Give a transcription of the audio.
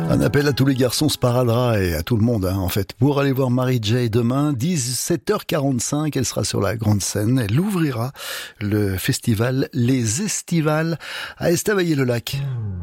Un appel à tous les garçons Sparadrap et à tout le monde, en fait, pour aller voir Mary J demain, 17h45, elle sera sur la grande scène, elle ouvrira le festival Les Estivales à Estavayer-le-Lac.